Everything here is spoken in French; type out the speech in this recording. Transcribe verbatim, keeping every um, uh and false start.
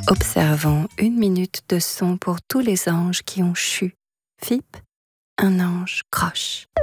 Observons une minute de son pour tous les anges qui ont chu. Fip, un ange croche.